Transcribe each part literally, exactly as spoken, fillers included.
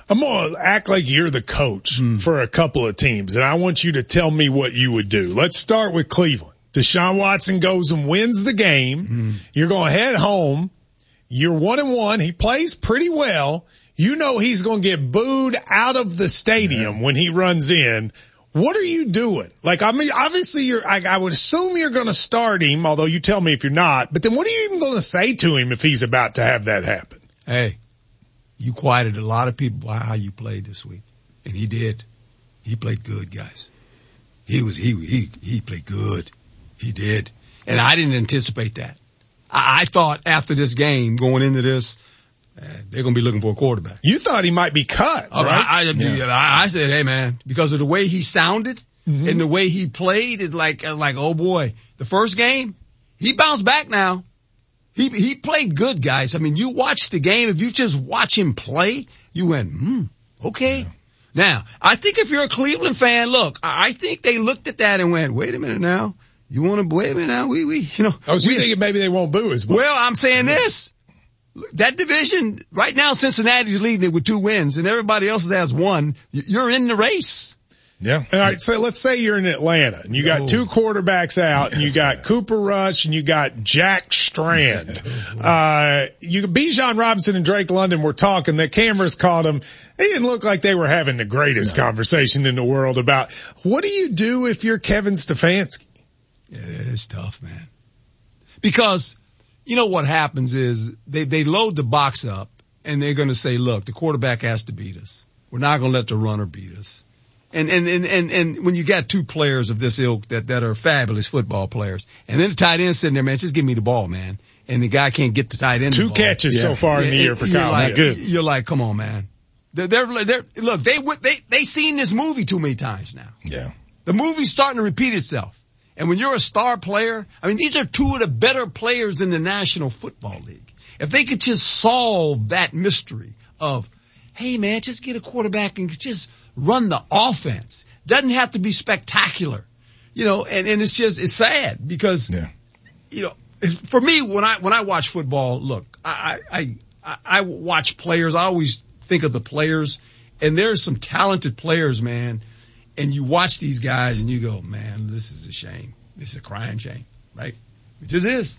I'm going to act like you're the coach mm. for a couple of teams, and I want you to tell me what you would do. Let's start with Cleveland. Deshaun Watson goes and wins the game. Mm. You're going to head home. You're one and one. He plays pretty well. You know he's going to get booed out of the stadium yeah. when he runs in. What are you doing? Like, I mean, obviously you're, I, I would assume you're going to start him, although you tell me if you're not. But then what are you even going to say to him if he's about to have that happen? Hey, you quieted a lot of people by how you played this week. And he did. He played good, guys. He was, he, he, he played good. He did. And I didn't anticipate that. I, I thought after this game, going into this, uh, they're going to be looking for a quarterback. You thought he might be cut, oh, right? I, I, yeah. I, I said, hey, man, because of the way he sounded mm-hmm. and the way he played, it's like, like, oh, boy. The first game, he bounced back now. He he played good, guys. I mean, you watch the game. If you just watch him play, you went, hmm, okay. Yeah. Now, I think if you're a Cleveland fan, look, I think they looked at that and went, wait a minute now. You want to, wait a minute now? We, we, you know. I was we, thinking maybe they won't boo as much. Well, I'm saying this. That division, right now, Cincinnati's leading it with two wins and everybody else has one. You're in the race. Yeah. All right. So let's say you're in Atlanta and you got oh. two quarterbacks out and you got Cooper Rush and you got Jack Strand. uh, you, Bijan Robinson and Drake London were talking. The cameras caught them. They didn't look like they were having the greatest no. conversation in the world about what do you do if you're Kevin Stefanski? Yeah, it's tough, man. Because you know what happens is they, they load the box up and they're going to say, look, the quarterback has to beat us. We're not going to let the runner beat us. And, and, and, and, and when you got two players of this ilk that, that are fabulous football players, and then the tight end sitting there, man, just give me the ball, man. And the guy can't get the tight end. Two catches yeah. so far yeah, in the year for Kyle. Like, good. You're like, come on, man. They're, they're, they're, look, they, they, they seen this movie too many times now. Yeah. The movie's starting to repeat itself. And when you're a star player, I mean, these are two of the better players in the National Football League. If they could just solve that mystery of, hey, man, just get a quarterback and just run the offense. Doesn't have to be spectacular. You know, and, and it's just, it's sad because, yeah. you know, for me, when I, when I watch football, look, I, I, I, I watch players. I always think of the players, and there's some talented players, man. And you watch these guys and you go, man, this is a shame. This is a crying shame, right? It just is.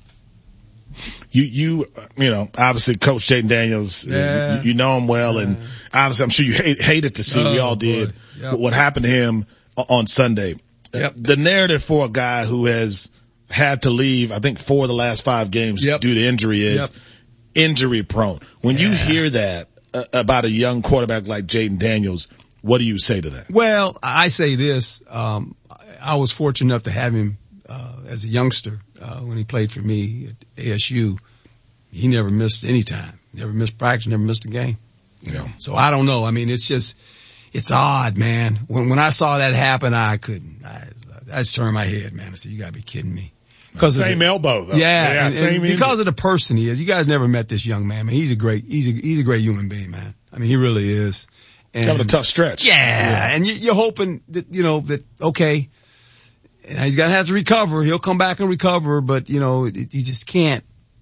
You, you, you know, obviously Coach Jayden Daniels, yeah. you, you know him well, and obviously I'm sure you hate, hated to see, oh, we all did, yep. what happened to him on Sunday. Yep. The narrative for a guy who has had to leave, I think, four of the last five games yep. due to injury is yep. injury prone. When yeah. you hear that uh, about a young quarterback like Jayden Daniels, what do you say to that? Well, I say this. Um, I was fortunate enough to have him uh, as a youngster uh, when he played for me at A S U. He never missed any time, never missed practice, never missed a game. Yeah. So I don't know. I mean, it's just, it's odd, man. When when I saw that happen, I couldn't. I, I just turned my head, man. I said, "You gotta be kidding me." Because same the, elbow, though. Yeah, yeah and, same and because of the person he is. You guys never met this young man, man. He's a great, he's a, he's a great human being, man. I mean, he really is. And, having a tough stretch. Yeah, yeah. and you, you're hoping that, you know, that, okay, he's going to have to recover. He'll come back and recover, but, you know, you just can't,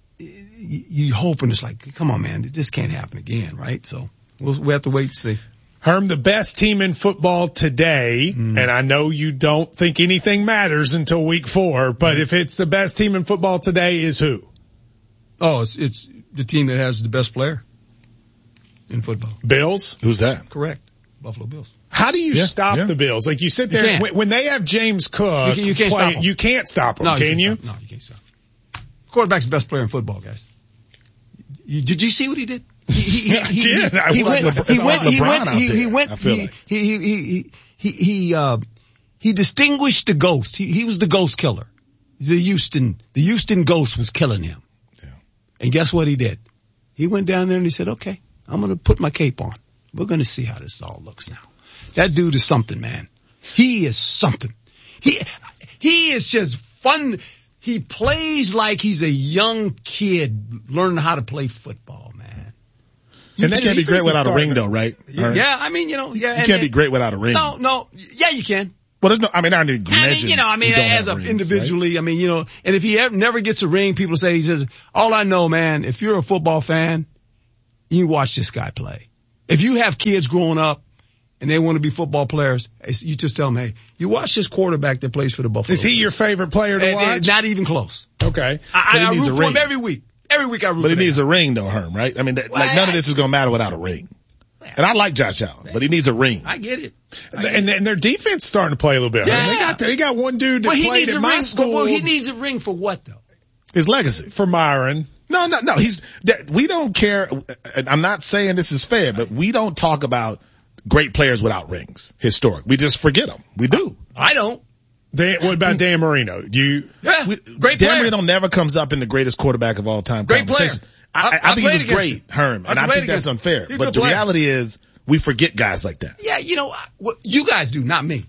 you hoping it's like, come on, man, this can't happen again, right? So we'll, we have to wait and see. Herm, the best team in football today, mm. and I know you don't think anything matters until week four, but mm. if it's the best team in football today, is who? Oh, it's, it's the team that has the best player in football. Bills? Who's that? Correct. Buffalo Bills. How do you yeah, stop yeah. the Bills? Like you sit there, you when, when they have James Cook, you, can, you can't play, stop them. You can't stop them, no, can you? you? No, you can't stop them. Quarterback's the best player in football, guys. You, did you see what he did? He, he, yeah, he, I did. He, I he went, went, he went, he went, he, he went, I feel he, like. he, he, he, he, he, uh, he distinguished the ghost. He, he was the ghost killer. The Houston, the Houston ghost was killing him. Yeah. And guess what he did? He went down there and he said, okay, I'm going to put my cape on. We're going to see how this all looks now. That dude is something, man. He is something. He, he is just fun. He plays like he's a young kid learning how to play football, man. And that can't be great without a ring, though, right? Yeah, yeah, I mean, you know, yeah. You can't be great without a ring. No, no, yeah, you can. Well, there's no, I mean, I need I mean, you know, I mean, as a individually, right? I mean, you know, and if he ever, never gets a ring, people say, he says, all I know, man, if you're a football fan, you watch this guy play. If you have kids growing up and they want to be football players, you just tell them, hey, you watch this quarterback that plays for the Buffalo. Is he your favorite player to and, watch? And not even close. Okay. I, I, I root for him every week. Every week I root But for he needs him. a ring though, Herm, right? I mean, that, like none of this is going to matter without a ring. And I like Josh Allen, but he needs a ring. I get it. I get and, it. and their defense is starting to play a little bit. Yeah. They got, they got one dude that well, he played needs at a my ring. school. Well, he needs a ring for what though? His legacy. For Myron. No, no, no. He's, that, we don't care. And I'm not saying this is fair, but we don't talk about great players without rings. Historic. We just forget them. We do. I don't. Dan, what about Dan Marino? You, yeah, we, great Dan player. Marino never comes up in the greatest quarterback of all time. Great player. I, I, I, I think he was great, him. Herm, and I, I think that's unfair. But the player. reality is, we forget guys like that. Yeah, you know, what you guys do, not me.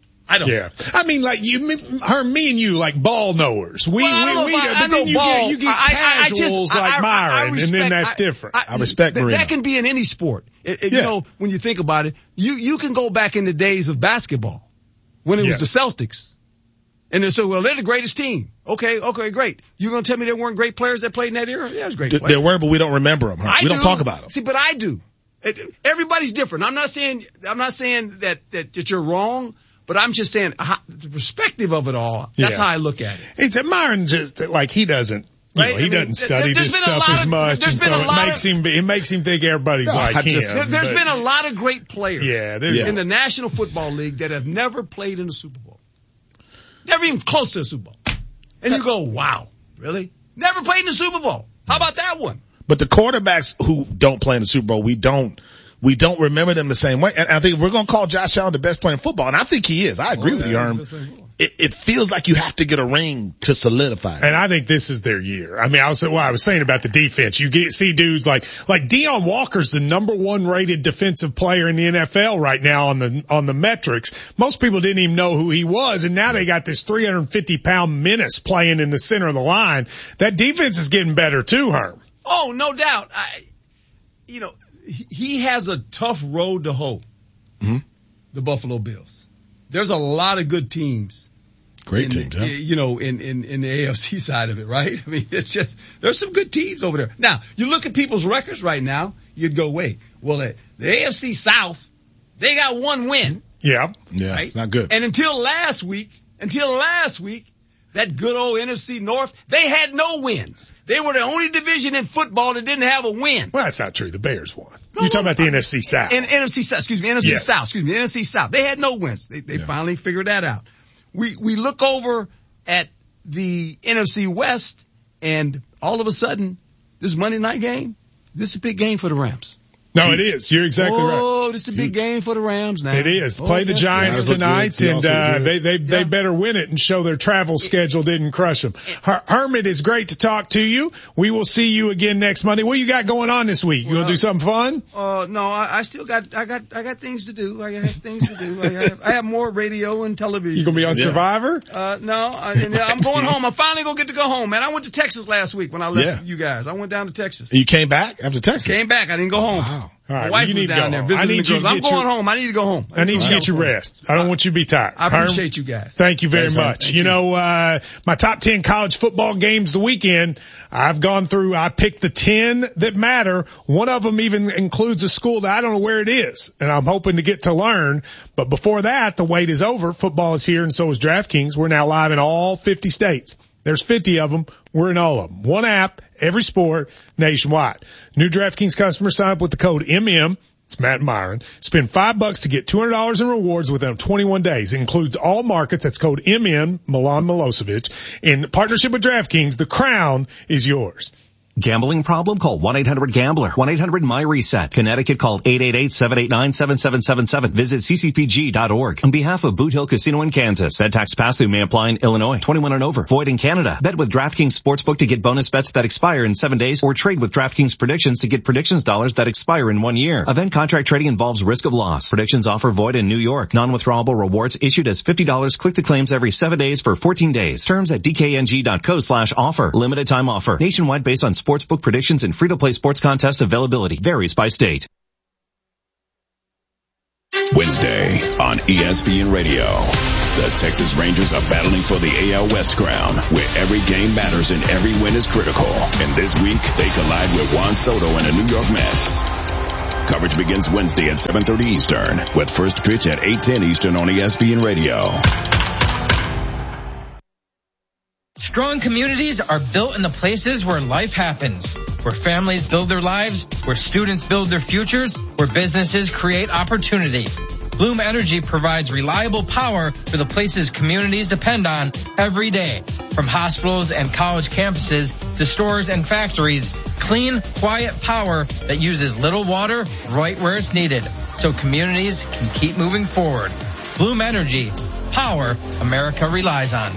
I don't. Yeah. I mean, like you, her, me and you, like ball knowers. We, well, we, we, I, but I then know you ball. get, you get I, casuals I, I just, like I, Myron, I respect, and then that's I, different. I, I respect th- Marino. That can be in any sport. It, it, yeah. You know, when you think about it, you, you can go back in the days of basketball when it yeah. was the Celtics. And they said, well, they're the greatest team. Okay, okay, great. You're going to tell me there weren't great players that played in that era? Yeah, it was great Th- players. There were, but we don't remember them. Herm. I We don't do. talk about them. See, but I do. It, everybody's different. I'm not saying, I'm not saying that, that, that you're wrong. But I'm just saying, how, the perspective of it all, that's yeah. how I look at it. It's a Myron just, like, he doesn't, you right? know, he I mean, doesn't study there's this been a stuff lot as of, much, there's and been so a lot it makes of, him, it makes him think everybody's No, like I him. just- there, There's but, been a lot of great players yeah, there's, in the National Football League that have never played in the Super Bowl. Never even close to the Super Bowl. And you go, wow, really? Never played in the Super Bowl. How about that one? But the quarterbacks who don't play in the Super Bowl, we don't, we don't remember them the same way. And I think we're going to call Josh Allen the best player in football. And I think he is. I agree oh, with yeah, you, Herm. It, it feels like you have to get a ring to solidify it. And I think this is their year. I mean, I was, well, I was saying about the defense. You get, see dudes like, like Deion Walker's the number one rated defensive player in the N F L right now on the, on the metrics. Most people didn't even know who he was. And now they got this three hundred fifty pound menace playing in the center of the line. That defense is getting better too, Herm. Oh, no doubt. I, you know, he, he has a tough road to hoe. Mm-hmm. The Buffalo Bills. There's a lot of good teams. Great in, teams, huh? You know, in, in, in the A F C side of it, right? I mean, it's just, there's some good teams over there. Now, you look at people's records right now, you'd go, wait, well, the, the A F C South, they got one win. Yeah. Yeah, right? it's not good. And until last week, until last week, that good old N F C North, they had no wins. They were the only division in football that didn't have a win. Well, that's not true. The Bears won. No, You're talking no, about the I, N F C South. N- NFC South, excuse me, N F C Yeah. South, excuse me, N F C South. They had no wins. They, they Yeah. finally figured that out. We, we look over at the N F C West and all of a sudden, this Monday night game, this is a big game for the Rams. No, it is. You're exactly right. Oh, this is a big game for the Rams now. It is. Play oh, the yes, Giants yes. tonight, Seahawks and look uh, good. they they Yeah. they better win it and show their travel schedule didn't crush them. Her- Hermit, it's great to talk to you. We will see you again next Monday. What you got going on this week? You Well, gonna do something fun? Uh, no, I, I still got, I got, I got things to do. I have things to do. I have, I have more radio and television. You gonna be on Yeah. Survivor? Uh, no, I, and I'm going home. I'm finally gonna get to go home, man. I went to Texas last week when I left Yeah. you guys. I went down to Texas. You came back after Texas? Came back. I didn't go home. Wow. All right, My wife you was need to down go there home. visiting I need the you girls. to I'm get going your, home. I need to go home. I need you to get your home. rest. I don't want you to be tired. I Herm, appreciate you guys. Thank you very Thanks, man. much. Thank You you. know, uh, my top ten college football games the weekend, I've gone through, I picked the ten that matter. One of them even includes a school that I don't know where it is, and I'm hoping to get to learn. But before that, the wait is over. Football is here, and so is DraftKings. We're now live in all fifty states. There's fifty of them. We're in all of them. One app, every sport, nationwide. New DraftKings customers sign up with the code M M. It's Matt Myron. Spend five bucks to get two hundred dollars in rewards within twenty-one days. It includes all markets. That's code M M, Milan Milosevic. In partnership with DraftKings, the crown is yours. Gambling problem? Call one eight hundred gambler. one eight hundred my reset. Connecticut called eight eight eight, seven eight nine, seven seven seven seven. Visit c c p g dot org. On behalf of Boot Hill Casino in Kansas, said tax pass-through may apply in Illinois. twenty-one and over. Void in Canada. Bet with DraftKings Sportsbook to get bonus bets that expire in seven days, or trade with DraftKings Predictions to get predictions dollars that expire in one year. Event contract trading involves risk of loss. Predictions offer void in New York. Non-withdrawable rewards issued as fifty dollars click to claims every seven days for fourteen days. Terms at d k n g dot co slash offer. Limited time offer. Nationwide based on sportsbook predictions and free-to-play sports contest availability. Varies by state. Wednesday on E S P N Radio. The Texas Rangers are battling for the A L West crown, where every game matters and every win is critical. And this week, they collide with Juan Soto and the New York Mets. Coverage begins Wednesday at seven thirty Eastern with first pitch at eight ten Eastern on E S P N Radio. Strong communities are built in the places where life happens, where families build their lives, where students build their futures, where businesses create opportunity. Bloom Energy provides reliable power for the places communities depend on every day. From hospitals and college campuses to stores and factories, clean, quiet power that uses little water right where it's needed so communities can keep moving forward. Bloom Energy, power America relies on.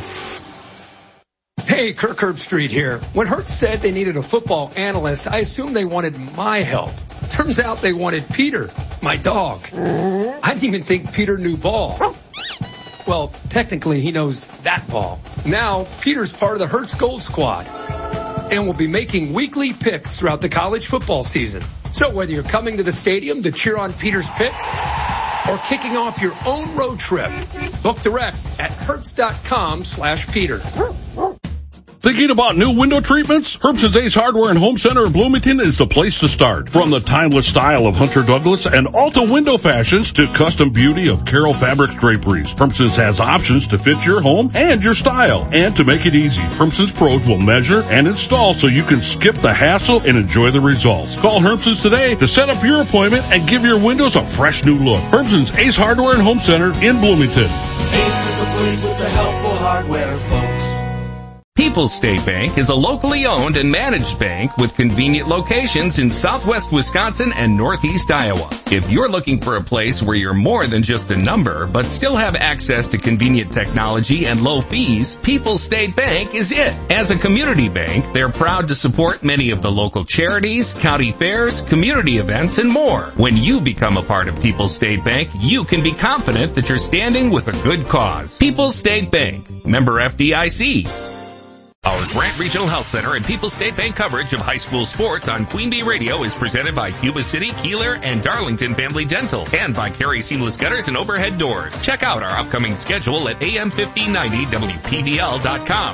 Hey, Kirk Herbstreit here. When Hertz said they needed a football analyst, I assumed they wanted my help. Turns out they wanted Peter, my dog. I didn't even think Peter knew ball. Well, technically he knows that ball. Now, Peter's part of the Hertz Gold Squad and will be making weekly picks throughout the college football season. So whether you're coming to the stadium to cheer on Peter's picks or kicking off your own road trip, book direct at hertz.com slash Peter. Thinking about new window treatments? Herbst's Ace Hardware and Home Center in Bloomington is the place to start. From the timeless style of Hunter Douglas and Alta window fashions to custom beauty of Carroll Fabrics draperies, Herbst's has options to fit your home and your style. And to make it easy, Herbst's pros will measure and install so you can skip the hassle and enjoy the results. Call Herbst's today to set up your appointment and give your windows a fresh new look. Herbst's Ace Hardware and Home Center in Bloomington. Ace is the place with the helpful hardware, folks. People's State Bank is a locally owned and managed bank with convenient locations in southwest Wisconsin and northeast Iowa. If you're looking for a place where you're more than just a number, but still have access to convenient technology and low fees, People's State Bank is it. As a community bank, they're proud to support many of the local charities, county fairs, community events, and more. When you become a part of People's State Bank, you can be confident that you're standing with a good cause. People's State Bank, member F D I C. Our Grant Regional Health Center and People's State Bank coverage of high school sports on Queen Bee Radio is presented by Cuba City, Keeler, and Darlington Family Dental, and by Carey Seamless Gutters and Overhead Doors. Check out our upcoming schedule at A M fifteen ninety W P V L dot com.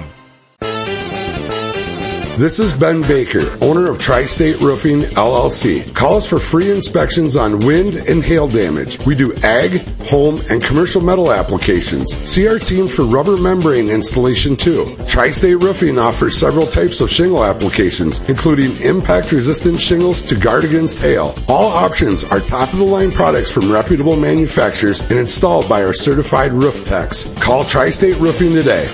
This is Ben Baker, owner of Tri-State Roofing, L L C. Call us for free inspections on wind and hail damage. We do ag, home, and commercial metal applications. See our team for rubber membrane installation too. Tri-State Roofing offers several types of shingle applications, including impact-resistant shingles to guard against hail. All options are top-of-the-line products from reputable manufacturers and installed by our certified roof techs. Call Tri-State Roofing today.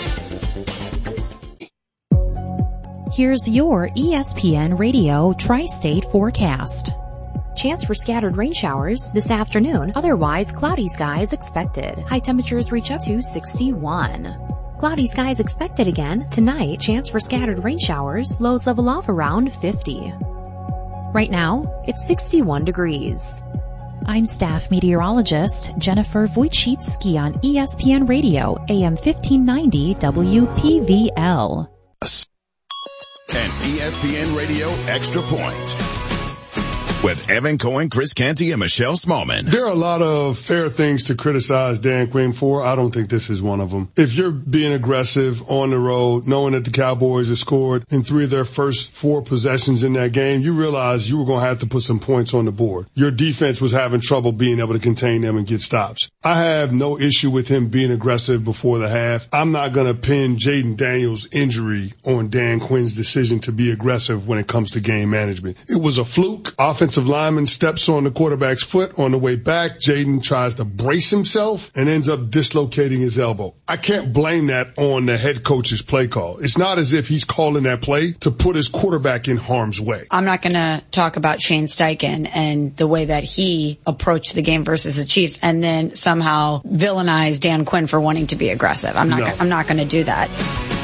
Here's your E S P N Radio Tri-State forecast. Chance for scattered rain showers this afternoon. Otherwise, cloudy skies expected. High temperatures reach up to sixty-one. Cloudy skies expected again tonight. Chance for scattered rain showers. Lows level off around fifty. Right now, it's sixty-one degrees. I'm staff meteorologist Jennifer Wojcicki on E S P N Radio, A M fifteen ninety W P V L. An E S P N Radio Extra Point with Evan Cohen, Chris Canty, and Michelle Smallman. There are a lot of fair things to criticize Dan Quinn for. I don't think this is one of them. If you're being aggressive on the road, knowing that the Cowboys have scored in three of their first four possessions in that game, you realize you were going to have to put some points on the board. Your defense was having trouble being able to contain them and get stops. I have no issue with him being aggressive before the half. I'm not going to pin Jaden Daniels' injury on Dan Quinn's decision to be aggressive when it comes to game management. It was a fluke. Offensive lineman steps on the quarterback's foot on the way back. Jaden tries to brace himself and ends up dislocating his elbow. I can't blame that on the head coach's play call. It's not as if he's calling that play to put his quarterback in harm's way. I'm not going to talk about Shane Steichen and the way that he approached the game versus the Chiefs and then somehow villainize Dan Quinn for wanting to be aggressive. I'm not, no. I'm not going to do that.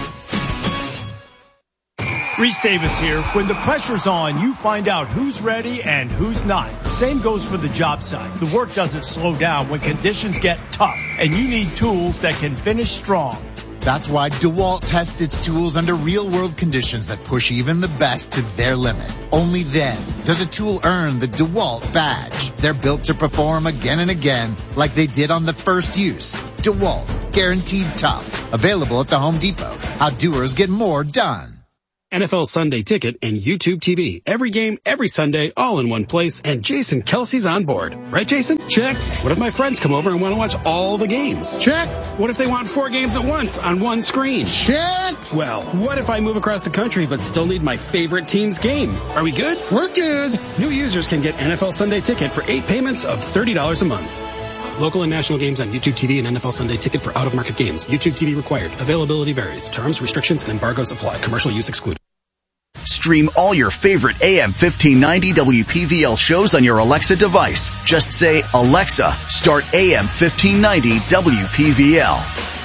Reese Davis here. When the pressure's on, you find out who's ready and who's not. Same goes for the job site. The work doesn't slow down when conditions get tough, and you need tools that can finish strong. That's why DeWalt tests its tools under real-world conditions that push even the best to their limit. Only then does a tool earn the DeWalt badge. They're built to perform again and again like they did on the first use. DeWalt, guaranteed tough. Available at the Home Depot. How doers get more done. N F L Sunday Ticket, and YouTube T V. Every game, every Sunday, all in one place, and Jason Kelsey's on board. Right, Jason? Check. What if my friends come over and want to watch all the games? Check. What if they want four games at once on one screen? Check. Well, what if I move across the country but still need my favorite team's game? Are we good? We're good. New users can get N F L Sunday Ticket for eight payments of thirty dollars a month. Local and national games on YouTube T V and N F L Sunday Ticket for out-of-market games. YouTube T V required. Availability varies. Terms, restrictions, and embargoes apply. Commercial use excluded. Stream all your favorite A M fifteen ninety W P V L shows on your Alexa device. Just say, Alexa, start A M fifteen ninety W P V L.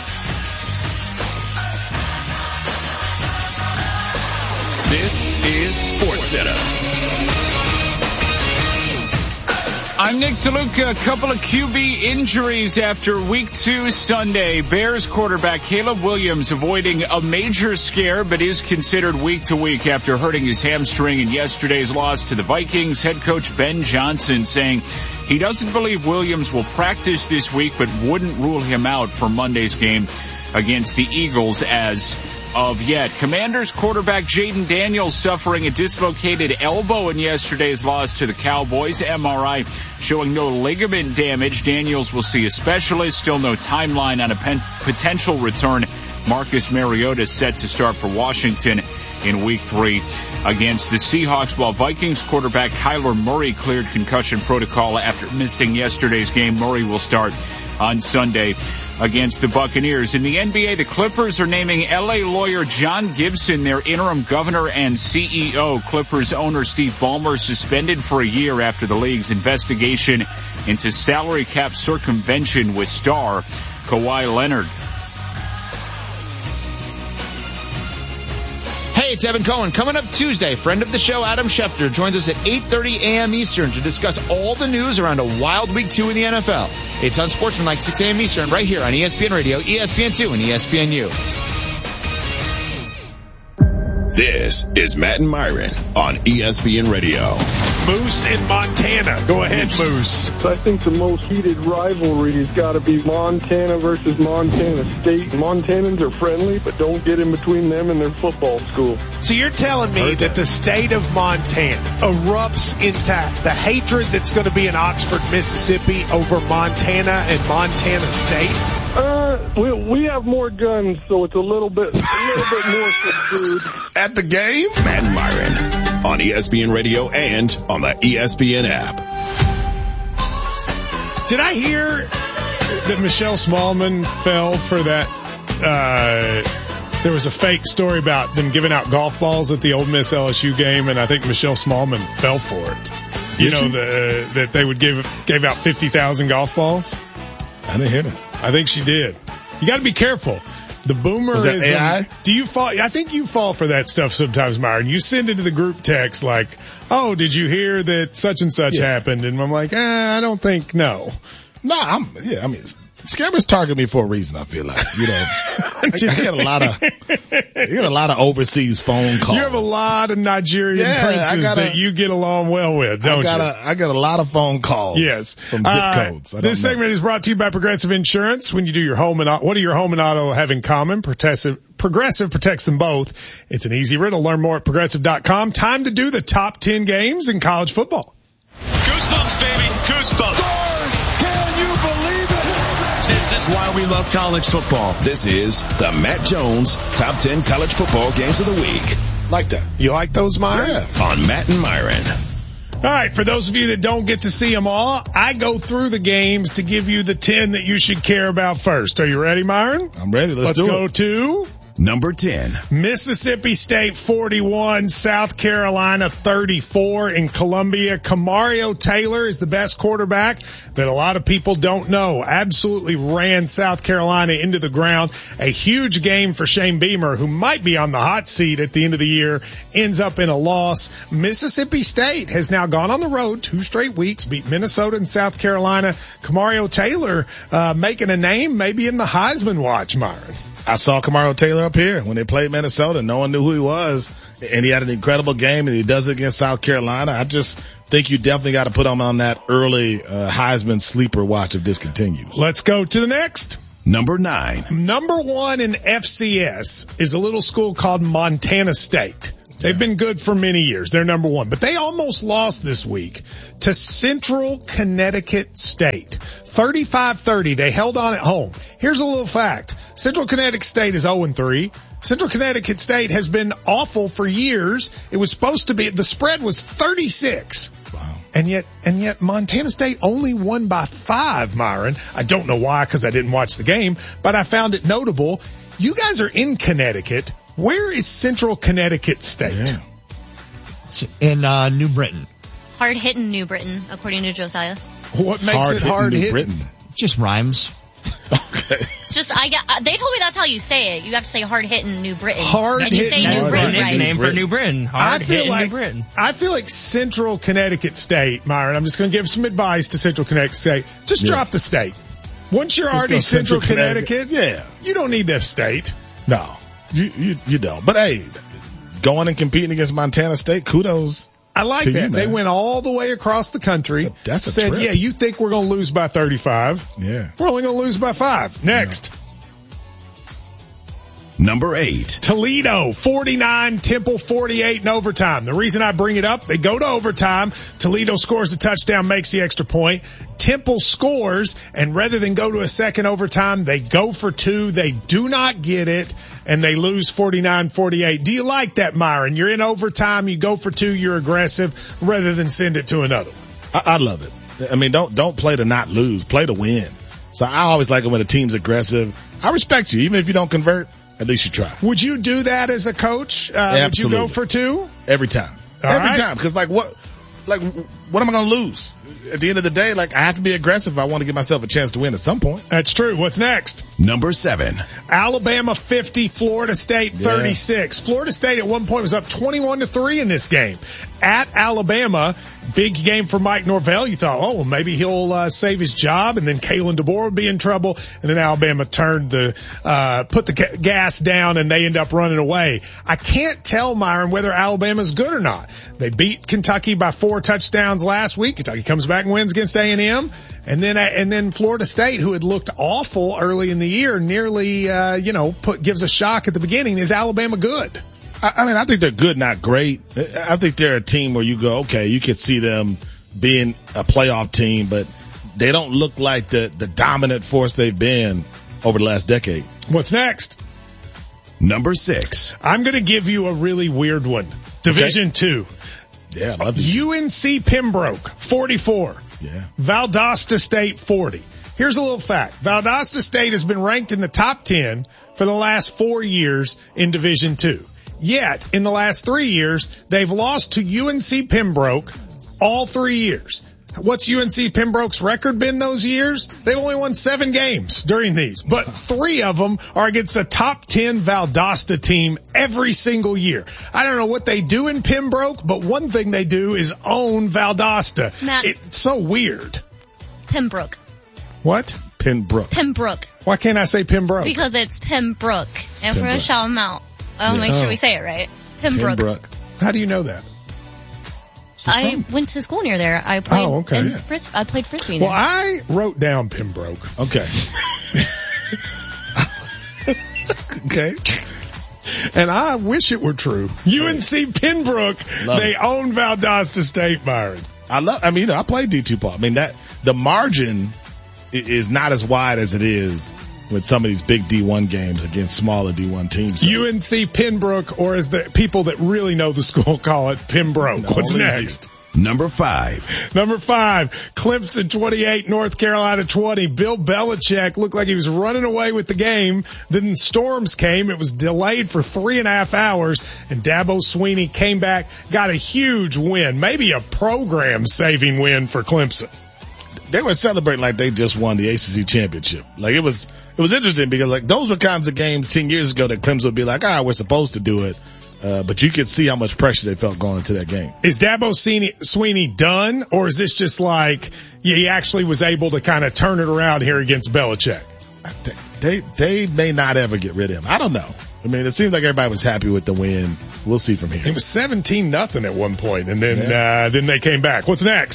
This is SportsCenter. I'm Nick DeLuca. A couple of Q B injuries after week two Sunday. Bears quarterback Caleb Williams avoiding a major scare, but is considered week to week after hurting his hamstring in yesterday's loss to the Vikings. Head coach Ben Johnson saying he doesn't believe Williams will practice this week, but wouldn't rule him out for Monday's game against the Eagles as of yet. Commanders quarterback Jaden Daniels suffering a dislocated elbow in yesterday's loss to the Cowboys. M R I showing no ligament damage. Daniels will see a specialist. Still no timeline on a pen- potential return. Marcus Mariota set to start for Washington in week three against the Seahawks, while Vikings quarterback Kyler Murray cleared concussion protocol after missing yesterday's game. Murray will start on Sunday against the Buccaneers. In the N B A, the Clippers are naming L A lawyer John Gibson their interim governor and C E O. Clippers owner Steve Ballmer suspended for a year after the league's investigation into salary cap circumvention with star Kawhi Leonard. Hey, it's Evan Cohen. Coming up Tuesday, friend of the show Adam Schefter joins us at eight thirty a.m. Eastern to discuss all the news around a wild week two in the N F L. It's on Sportsmanlike, six a.m. Eastern, right here on E S P N Radio, E S P N two, and E S P N U. This is Matt and Myron on E S P N Radio. Moose in Montana. Go ahead, Moose. I think the most heated rivalry has got to be Montana versus Montana State. Montanans are friendly, but don't get in between them and their football school. So you're telling me that the state of Montana erupts into the hatred that's going to be in Oxford, Mississippi over Montana and Montana State? Uh, we, we have more guns, so it's a little bit, a little bit more subdued. At the game? Matt and Myron on E S P N Radio and on the E S P N app. Did I hear that Michelle Smallman fell for that? Uh, there was a fake story about them giving out golf balls at the Ole Miss L S U game, and I think Michelle Smallman fell for it. You know, the, uh, that they would give, gave out fifty thousand golf balls? I didn't hear that. I think she did. You got to be careful. The boomer is that is. A I? Do you fall? I think you fall for that stuff sometimes, Myron. You send it to the group text like, "Oh, did you hear that such and such yeah. happened?" And I'm like, eh, I don't think no. No, I'm. Yeah, I mean, scammers target me for a reason. I feel like, you know, I, I get a lot of, I get a lot of overseas phone calls. You have a lot of Nigerian yeah, princes gotta, that you get along well with, don't I got you? A, I got a lot of phone calls. Yes, from zip uh, codes. This know. segment is brought to you by Progressive Insurance. When you do your home and what do your home and auto have in common? Progressive, Progressive protects them both. It's an easy riddle. Learn more at progressive dot com. Time to do the top ten games in college football. Goosebumps, baby, goosebumps. Can you believe it? This is why we love college football. This is the Matt Jones Top ten College Football Games of the Week. Like that. You like those, Myron? Yeah. On Matt and Myron. All right, for those of you that don't get to see them all, I go through the games to give you the ten that you should care about first. Are you ready, Myron? I'm ready. Let's, Let's do go it. to number ten. Mississippi State forty-one, South Carolina thirty-four in Columbia. Kamario Taylor is the best quarterback that a lot of people don't know. Absolutely ran South Carolina into the ground. A huge game for Shane Beamer, who might be on the hot seat at the end of the year, ends up in a loss. Mississippi State has now gone on the road two straight weeks, beat Minnesota and South Carolina. Kamario Taylor uh making a name maybe in the Heisman watch, Myron. I saw Kamario Taylor up here when they played Minnesota. No one knew who he was, and he had an incredible game, and he does it against South Carolina. I just think you definitely got to put him on that early uh, Heisman sleeper watch if this continues. Let's go to the next. Number nine. Number one in F C S is a little school called Montana State. They've been good for many years. They're number one, but they almost lost this week to Central Connecticut State. thirty-five thirty. They held on at home. Here's a little fact. Central Connecticut State is oh and three. Central Connecticut State has been awful for years. It was supposed to be, the spread was thirty-six. Wow. And yet, and yet Montana State only won by five, Myron. I don't know why, because I didn't watch the game, but I found it notable. You guys are in Connecticut. Where is Central Connecticut State? Yeah. It's in uh, New Britain. Hard-hitting New Britain, according to Josiah. What makes hard it hard-hitting? Just rhymes. Okay. It's just, I got, they told me that's how you say it. You have to say hard-hitting New Britain. Hard-hitting And you say New Britain, right? Name for New Britain. Hard-hitting like, New Britain. I feel like Central Connecticut State, Myron, I'm just going to give some advice to Central Connecticut State. Just yeah. drop the state. Once you're Just already Central, Central Connecticut, Connecticut, yeah, you don't need that state. No. You, you, you don't. But hey, going and competing against Montana State, kudos. I like that. You, they went all the way across the country. That's a, that's a said, trip. yeah, you think we're going to lose by thirty-five. Yeah. We're only going to lose by five. Next. Yeah. Number eight. Toledo, forty-nine, Temple, forty-eight in overtime. The reason I bring it up, they go to overtime. Toledo scores a touchdown, makes the extra point. Temple scores, and rather than go to a second overtime, they go for two. They do not get it, and they lose forty-nine forty-eight. Do you like that, Myron? You're in overtime, you go for two, you're aggressive, rather than send it to another one. I, I love it. I mean, don't, don't play to not lose, play to win. So I always like it when a team's aggressive. I respect you, even if you don't convert. At least you try. Would you do that as a coach? Uh, Absolutely. Would you go for two? Every time. All Every right. time. Because like what, like what am I going to lose? At the end of the day, like I have to be aggressive if I want to give myself a chance to win at some point. That's true. What's next? Number seven. Alabama fifty, Florida State thirty-six. Yeah. Florida State at one point was up twenty-one to three in this game. At Alabama, big game for Mike Norvell. You thought, oh, well, maybe he'll uh, save his job, and then Kalen DeBoer would be in trouble. And then Alabama turned the, uh, put the ga- gas down, and they end up running away. I can't tell, Myron, whether Alabama's good or not. They beat Kentucky by four touchdowns last week. Kentucky comes back and wins against A and M. And then, and then Florida State, who had looked awful early in the year, nearly, uh, you know, put, gives a shock at the beginning. Is Alabama good? I mean, I think they're good, not great. I think they're a team where you go, okay, you could see them being a playoff team, but they don't look like the, the dominant force they've been over the last decade. What's next? Number six. I'm going to give you a really weird one. Division okay. two. Yeah, I love these. U N C Pembroke, forty-four. Yeah. Valdosta State, forty. Here's a little fact. Valdosta State has been ranked in the top ten for the last four years in Division two. Yet, in the last three years, they've lost to U N C Pembroke all three years. What's U N C Pembroke's record been those years? They've only won seven games during these, but three of them are against a top ten Valdosta team every single year. I don't know what they do in Pembroke, but one thing they do is own Valdosta. Matt, it's so weird. Pembroke. What? Pembroke. Pembroke. Why can't I say Pembroke? Because it's Pembroke. It's and for a shout them out. I want to make sure we say it right. Pembroke. Pembroke. How do you know that? I went to school near there. I played. Oh, okay. in Yeah. Fris- I played frisbee. Well, there. I wrote down Pembroke. Okay. Okay. And I wish it were true. U N C Pembroke, Love they it. own Valdosta State, Byron. I love, I mean, you know, I played D two ball. I mean, that, the margin i- is not as wide as it is with some of these big D one games against smaller D one teams. So. U N C Pembroke, or as the people that really know the school call it, Pembroke. No, What's leave next? Number five. Number five, Clemson twenty-eight, North Carolina twenty. Bill Belichick looked like he was running away with the game. Then storms came. It was delayed for three and a half hours, and Dabo Swinney came back, got a huge win, maybe a program-saving win for Clemson. They were celebrating like they just won the A C C championship. Like it was, it was interesting because like those were kinds of games ten years ago that Clemson would be like, all right, we're supposed to do it. Uh, but you could see how much pressure they felt going into that game. Is Dabo Swinney done, or is this just like yeah, he actually was able to kind of turn it around here against Belichick? They, they may not ever get rid of him. I don't know. I mean, it seems like everybody was happy with the win. We'll see from here. It was seventeen nothing at one point, and then, yeah. uh, then they came back. What's next?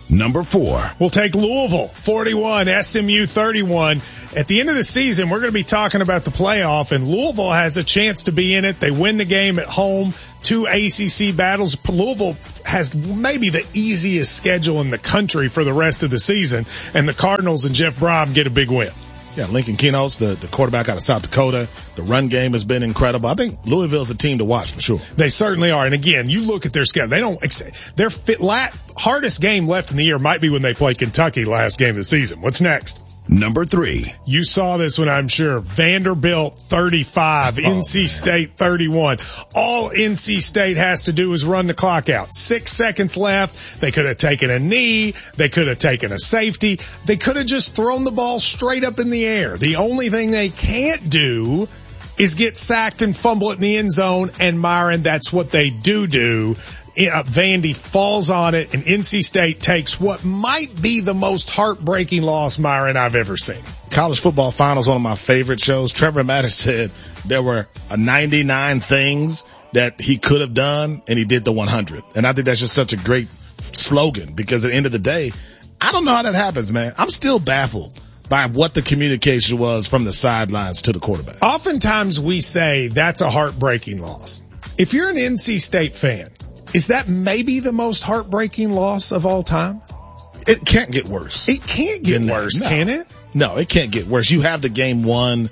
Number four. We'll take Louisville, forty-one, S M U thirty-one. At the end of the season, we're going to be talking about the playoff, and Louisville has a chance to be in it. They win the game at home, two A C C battles. Louisville has maybe the easiest schedule in the country for the rest of the season, and the Cardinals and Jeff Brom get a big win. Yeah, Lincoln Kinos, the, the quarterback out of South Dakota. The run game has been incredible. I think Louisville's a team to watch for sure. They certainly are. And again, you look at their schedule. They don't, their fit, lat, hardest game left in the year might be when they play Kentucky last game of the season. What's next? Number three. You saw this one, I'm sure. Vanderbilt thirty-five, oh, N C man. State thirty-one. All N C State has to do is run the clock out. Six seconds left. They could have taken a knee. They could have taken a safety. They could have just thrown the ball straight up in the air. The only thing they can't do is get sacked and fumble it in the end zone. And Myron, that's what they do do. Uh, Vandy falls on it, and N C State takes what might be the most heartbreaking loss, Myron, I've ever seen. College football finals, one of my favorite shows. Trevor Mattis said there were ninety-nine things that he could have done, and he did the one hundredth. And I think that's just such a great slogan, because at the end of the day, I don't know how that happens, man. I'm still baffled by what the communication was from the sidelines to the quarterback. Oftentimes we say that's a heartbreaking loss. If you're an N C State fan, is that maybe the most heartbreaking loss of all time? It can't get worse. It can't get worse, no. can it? No, it can't get worse. You have the game won.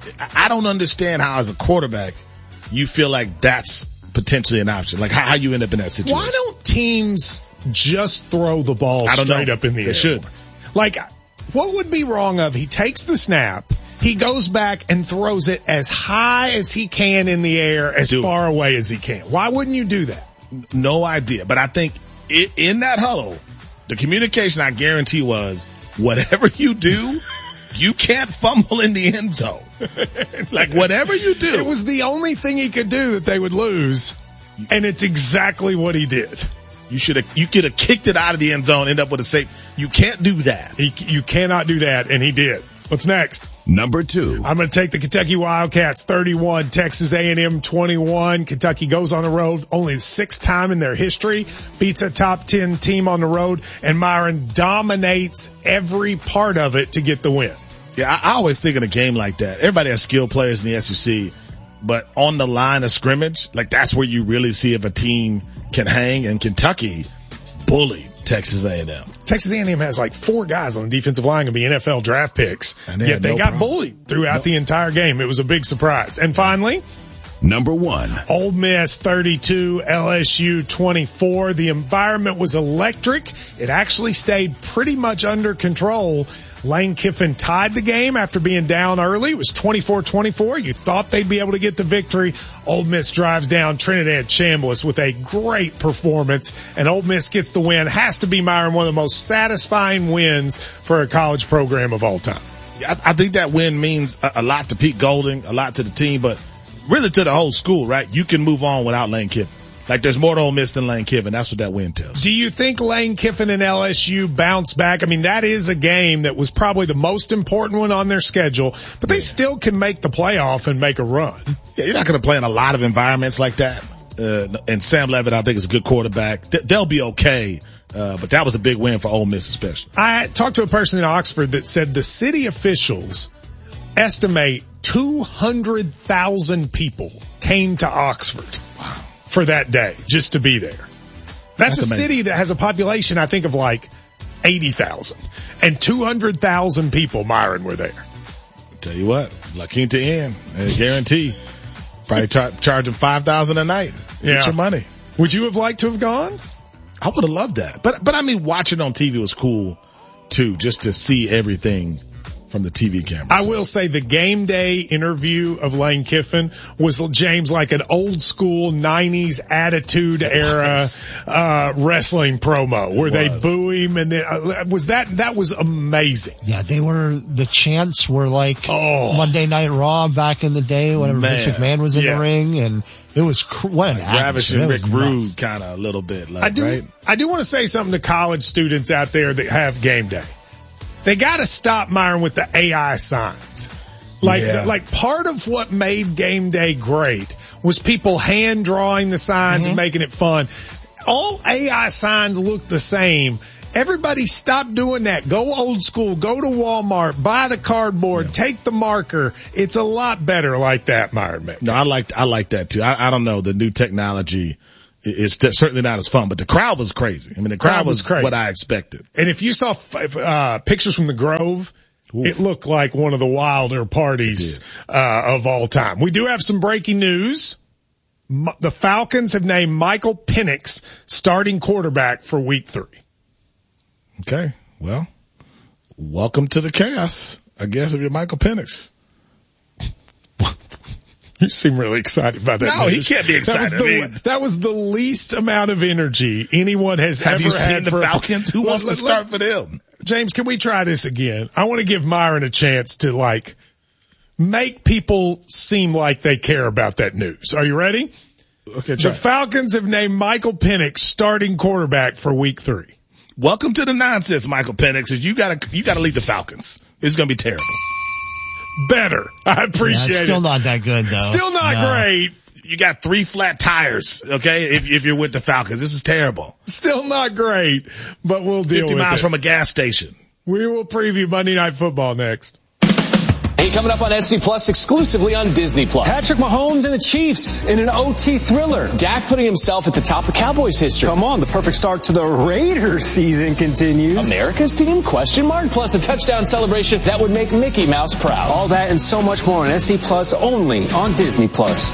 I don't understand how, as a quarterback, you feel like that's potentially an option. Like how, how you end up in that situation. Why don't teams just throw the ball straight know. up in the they air? They should. Like, what would be wrong of he takes the snap, he goes back and throws it as high as he can in the air, as Do far it. away as he can? Why wouldn't you do that? No idea. But I think it, in that huddle, the communication, I guarantee, was whatever you do, you can't fumble in the end zone. Like whatever you do. It was the only thing he could do that they would lose, and it's exactly what he did. You should have, you could have kicked it out of the end zone, end up with a safe. You can't do that. He, you cannot do that, and he did. What's next? Number two. I'm going to take the Kentucky Wildcats thirty-one, Texas A and M twenty-one. Kentucky goes on the road only the sixth time in their history, beats a top ten team on the road, and Myron dominates every part of it to get the win. Yeah, I, I always think in a game like that, everybody has skilled players in the S E C, but on the line of scrimmage, like that's where you really see if a team can hang, and Kentucky bullied Texas A and M. Texas A and M has like four guys on the defensive line going to be N F L draft picks, and they yet they no got problem. bullied throughout Nope. the entire game. It was a big surprise. And finally, number one. Ole Miss thirty-two, L S U twenty-four. The environment was electric. It actually stayed pretty much under control. Lane Kiffin tied the game after being down early. It was twenty-four twenty-four. You thought they'd be able to get the victory. Ole Miss drives down Trinidad Chambliss with a great performance, and Ole Miss gets the win. Has to be, Myron, one of the most satisfying wins for a college program of all time. I, I think that win means a, a lot to Pete Golding, a lot to the team, but really to the whole school, right? You can move on without Lane Kiffin. Like there's more to Ole Miss than Lane Kiffin. That's what that win tells. Do you think Lane Kiffin and L S U bounce back? I mean, that is a game that was probably the most important one on their schedule, but they yeah. still can make the playoff and make a run. Yeah, you're not going to play in a lot of environments like that. Uh, and Sam Levitt, I think, is a good quarterback. They'll be okay. Uh, but that was a big win for Ole Miss especially. I talked to a person in Oxford that said the city officials estimate two hundred thousand people came to Oxford. Wow. For that day, just to be there. That's, That's a amazing. City that has a population, I think, of like eighty thousand. And two hundred thousand people, Myron, were there. I'll tell you what, La Quinta Inn, I guarantee. Probably char- charging five thousand dollars a night. Yeah. Get your money. Would you have liked to have gone? I would have loved that. But, but I mean, watching on T V was cool too, just to see everything from the T V camera. I will say the game day interview of Lane Kiffin was, James, like an old school nineties attitude era, uh, wrestling promo where they boo him and then, uh, was that, that was amazing. Yeah, they were, the chants were like oh. Monday Night Raw back in the day whenever Vince McMahon was in yes. the ring, and it was, cr- what an like Ravish and Rick nuts. Rude kind of a little bit, like, I do, right? I do want to say something to college students out there that have game day. They gotta stop, Myron, with the A I signs. Like, yeah. like part of what made game day great was people hand drawing the signs mm-hmm. and making it fun. All A I signs look the same. Everybody stop doing that. Go old school. Go to Walmart. Buy the cardboard. Yeah. Take the marker. It's a lot better like that, Myron Mick. No, I like, I like that too. I, I don't know. The new technology is certainly not as fun, but the crowd was crazy. I mean, the crowd, crowd was, was crazy. What I expected. And if you saw uh pictures from the Grove, ooh, it looked like one of the wilder parties uh of all time. We do have some breaking news. The Falcons have named Michael Penix starting quarterback for week three. Okay. Well, welcome to the chaos, I guess, if you're Michael Penix. You seem really excited about that. No, news. He can't be excited. That was, the, I mean, that was the least amount of energy anyone has have ever you seen had the for Falcons. Who wants to start for them? James, can we try this again? I want to give Myron a chance to like make people seem like they care about that news. Are you ready? Okay. The Falcons have named Michael Penix starting quarterback for week three. Welcome to the nonsense, Michael Penix. You gotta, you gotta leave the Falcons. It's gonna be terrible. Better. I appreciate yeah, it's it. Still not that good though. Still not no. great. You got three flat tires, okay, if, if you're with the Falcons. This is terrible. Still not great, but we'll deal with it. fifty miles from a gas station. We will preview Monday Night Football next. Hey, coming up on S C Plus exclusively on Disney Plus. Patrick Mahomes and the Chiefs in an O T thriller. Dak putting himself at the top of Cowboys history. Come on, the perfect start to the Raiders season continues. America's team? Question mark. Plus a touchdown celebration that would make Mickey Mouse proud. All that and so much more on S C Plus only on Disney Plus.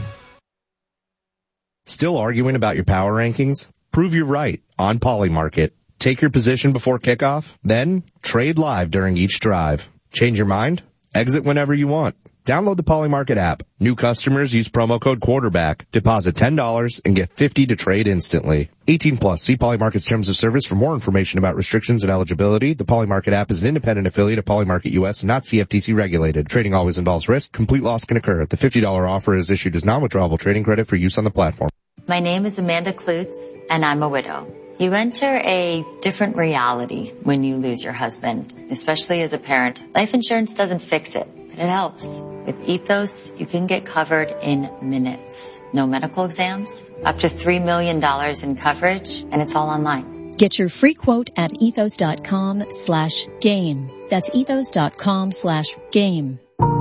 Still arguing about your power rankings? Prove you're right on Polymarket. Take your position before kickoff, then trade live during each drive. Change your mind? Exit whenever you want. Download the Polymarket app. New customers use promo code quarterback. Deposit ten dollars and get fifty dollars to trade instantly. eighteen plus. See Polymarket's terms of service for more information about restrictions and eligibility. The Polymarket app is an independent affiliate of Polymarket U S and not C F T C regulated. Trading always involves risk. Complete loss can occur. The fifty dollars offer is issued as non-withdrawable trading credit for use on the platform. My name is Amanda Klutz, and I'm a widow. You enter a different reality when you lose your husband, especially as a parent. Life insurance doesn't fix it, but it helps. With Ethos, you can get covered in minutes. No medical exams, up to three million dollars in coverage, and it's all online. Get your free quote at ethos.com slash game. That's ethos.com slash game.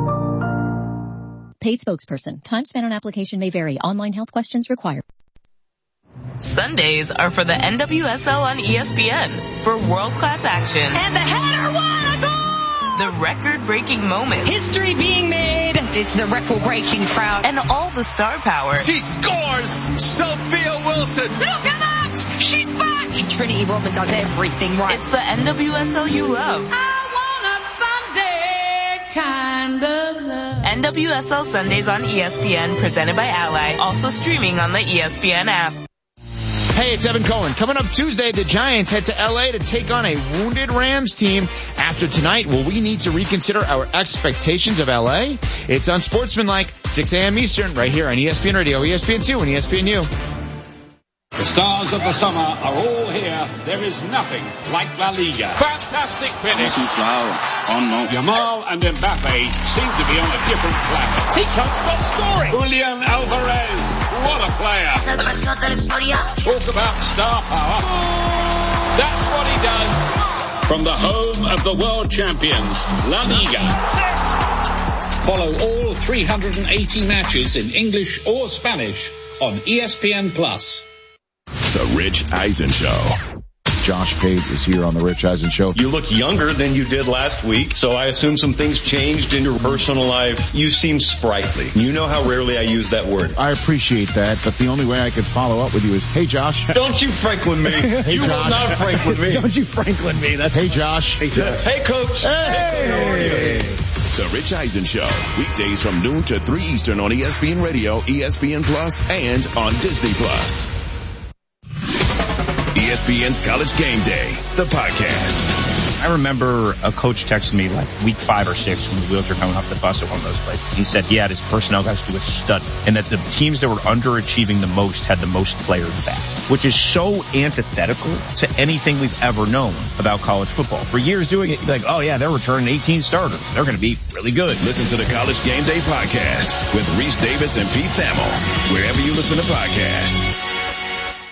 Paid spokesperson. Time spent on application may vary. Online health questions required. Sundays are for the N W S L on E S P N for world-class action. And the header won a goal! The record-breaking moments. History being made. It's the record-breaking crowd. And all the star power. She scores! Sophia Wilson! Look at that! She's back! Trinity Rodman does everything right. It's the N W S L you love. I want a Sunday kind of love. N W S L Sundays on E S P N, presented by Ally. Also streaming on the E S P N app. Hey, it's Evan Cohen. Coming up Tuesday, the Giants head to L A to take on a wounded Rams team. After tonight, will we need to reconsider our expectations of L A? It's Unsportsmanlike, six a.m. Eastern, right here on E S P N Radio, E S P N two, and E S P N U. The stars of the summer are all here. There is nothing like La Liga. Fantastic finish. Yamal and Mbappe seem to be on a different planet. He can't stop scoring. Julian Alvarez, what a player. Talk about star power. That's what he does. From the home of the world champions, La Liga. Follow all three hundred eighty matches in English or Spanish on E S P N Plus. The Rich Eisen Show. Josh Page is here on the Rich Eisen Show. You look younger than you did last week, so I assume some things changed in your personal life. You seem sprightly. You know how rarely I use that word. I appreciate that, but the only way I could follow up with you is, hey, Josh. Don't you Franklin me. Hey, you Josh. will not Franklin me. Don't you Franklin me. That's hey, Josh. Hey, Josh. Hey, Coach. Hey. How are you? The Rich Eisen Show, weekdays from noon to three Eastern on E S P N Radio, E S P N Plus, and on Disney Plus. E S P N's College Game Day, the podcast. I remember a coach texted me like week five or six when the wheels were coming off the bus at one of those places. He said he had his personnel guys do a study and that the teams that were underachieving the most had the most players back, which is so antithetical to anything we've ever known about college football. For years doing it, you'd be like, oh yeah, they're returning eighteen starters. They're going to be really good. Listen to the College Game Day podcast with Reese Davis and Pete Thamel, wherever you listen to podcasts.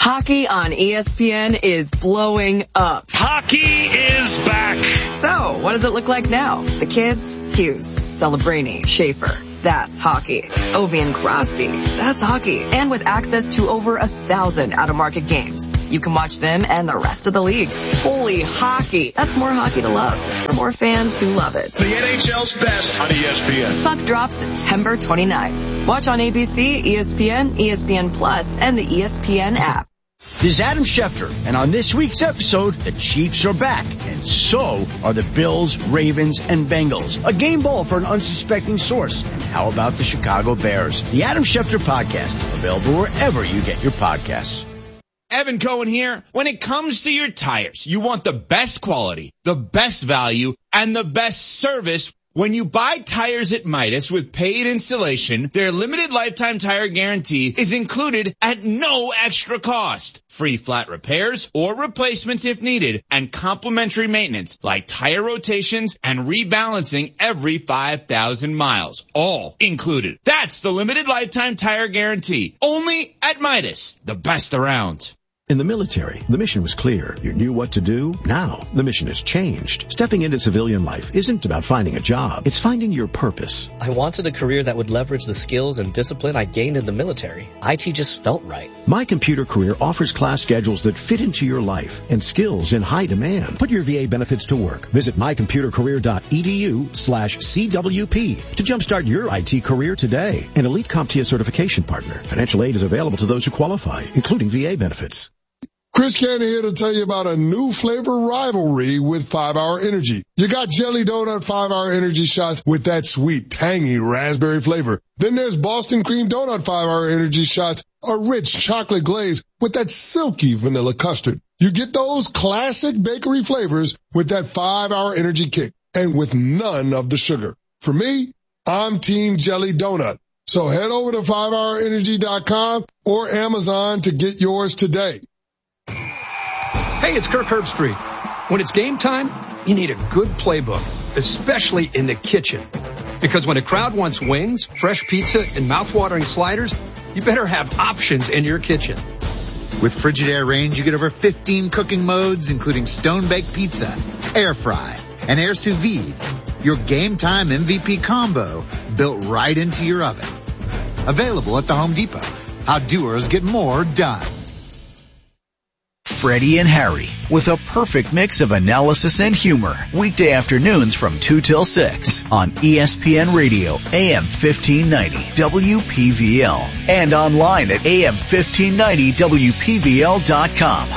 Hockey on E S P N is blowing up. Hockey is back. So, what does it look like now? The kids? Hughes, Celebrini, Schaefer. That's hockey. Ovi and Crosby. That's hockey. And with access to over a thousand out-of-market games, you can watch them and the rest of the league. Holy hockey. That's more hockey to love. For more fans who love it. The N H L's best on E S P N. Puck drops September twenty-ninth. Watch on A B C, E S P N, E S P N Plus, and the E S P N app. This is Adam Schefter, and on this week's episode, the Chiefs are back, and so are the Bills, Ravens, and Bengals. A game ball for an unsuspecting source. And how about the Chicago Bears? The Adam Schefter Podcast, available wherever you get your podcasts. Evan Cohen here. When it comes to your tires, you want the best quality, the best value, and the best service. When you buy tires at Midas with paid installation, their limited lifetime tire guarantee is included at no extra cost. Free flat repairs or replacements if needed, and complimentary maintenance like tire rotations and rebalancing every five thousand miles. All included. That's the limited lifetime tire guarantee. Only at Midas, the best around. In the military, the mission was clear. You knew what to do. Now, the mission has changed. Stepping into civilian life isn't about finding a job. It's finding your purpose. I wanted a career that would leverage the skills and discipline I gained in the military. I T just felt right. My Computer Career offers class schedules that fit into your life and skills in high demand. Put your V A benefits to work. Visit mycomputercareer.edu slash CWP to jumpstart your I T career today. An Elite CompTIA certification partner. Financial aid is available to those who qualify, including V A benefits. Chris Cannon here to tell you about a new flavor rivalry with five hour Energy. You got Jelly Donut five hour Energy shots with that sweet, tangy raspberry flavor. Then there's Boston Cream Donut five hour Energy shots, a rich chocolate glaze with that silky vanilla custard. You get those classic bakery flavors with that five hour Energy kick and with none of the sugar. For me, I'm Team Jelly Donut. So head over to five hour energy dot com or Amazon to get yours today. Hey, it's Kirk Herbstreit. When it's game time, you need a good playbook, especially in the kitchen. Because when a crowd wants wings, fresh pizza, and mouth-watering sliders, you better have options in your kitchen. With Frigidaire Range, you get over fifteen cooking modes, including stone-baked pizza, air fry, and air sous vide. Your game time M V P combo built right into your oven. Available at the Home Depot. How doers get more done. Freddie and Harry, with a perfect mix of analysis and humor. Weekday afternoons from two till six on E S P N Radio, A M fifteen ninety, W P V L. And online at A M fifteen ninety W P V L dot com.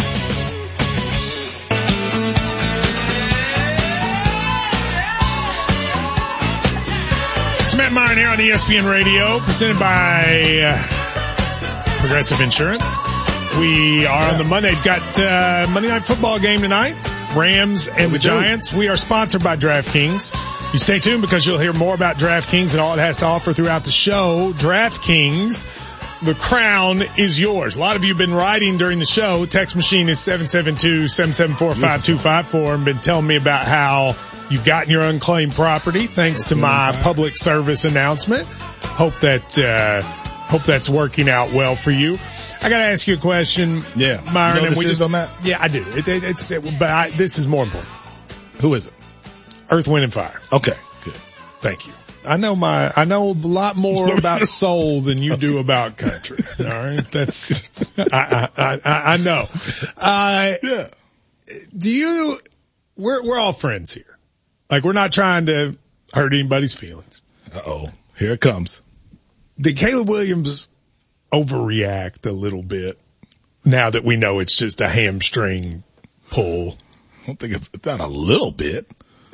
It's Matt Meyer here on E S P N Radio, presented by uh, Progressive Insurance. We are on the Monday. Got uh, Monday Night Football game tonight. Rams and the Giants. We are sponsored by DraftKings. You stay tuned because you'll hear more about DraftKings and all it has to offer throughout the show. DraftKings, the crown is yours. A lot of you have been writing during the show. Text machine is seven seven two, seven seven four, five two five four and been telling me about how you've gotten your unclaimed property thanks to my public service announcement. Hope that, uh, hope that's working out well for you. I gotta ask you a question. Yeah. Myron, you know and we this just, is on that? Yeah, I do. It, it, it's, it, but I, this is more important. Who is it? Earth, Wind and Fire. Okay. Good. Thank you. I know my, I know a lot more about soul than you do about country. All right. That's, I, I, I, I know. Uh, yeah. Do you, we're, we're all friends here. Like we're not trying to hurt anybody's feelings. Uh oh. Here it comes. Did Caleb Williams overreact a little bit now that we know it's just a hamstring pull? I don't think it's, it's not a little bit.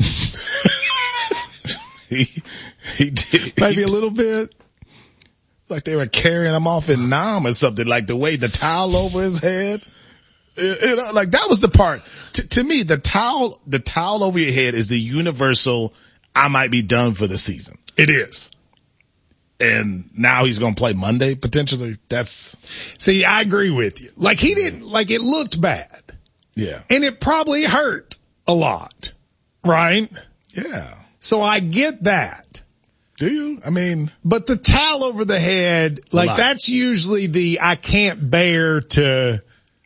he, he did. Maybe a little bit. Like they were carrying him off in Nam or something, like the way the towel over his head. It, it, like that was the part. T- to me, the towel, the towel over your head is the universal, I might be done for the season. It is. And now he's going to play Monday potentially. That's, see, I agree with you. Like he didn't, like it looked bad. Yeah. And it probably hurt a lot. Right? Yeah. So I get that. Do you? I mean, but the towel over the head, like that's usually the, I can't bear to